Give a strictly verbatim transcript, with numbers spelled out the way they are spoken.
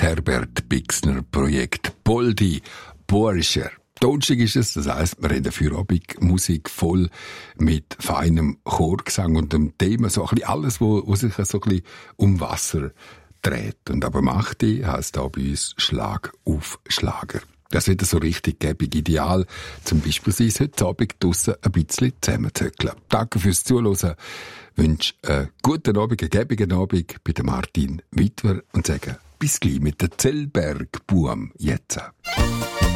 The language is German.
Herbert Bixner Projekt Boldi Porscher. Donnerstag ist es, das heisst, wir reden für Abend Musik voll mit feinem Chorgesang und dem Thema so ein bisschen alles, wo, wo sich so ein bisschen um Wasser dreht. Und aber Machti heisst da bei uns Schlag auf Schlager. Das wird so richtig gäbig ideal. Zum Beispiel sein es heute Abend draussen ein bisschen zusammenzöckeln. Danke fürs Zuhören. Ich wünsche einen guten Abend, einen gäbigen Abend bei der Martin Wittwer und sage bis gleich mit der Zellberg-Buam jetzt.